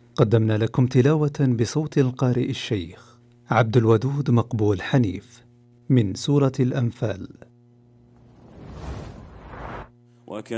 قدمنا لكم تلاوة بصوت القارئ الشيخ عبد الودود مقبول حنيف من سورة الأنفال.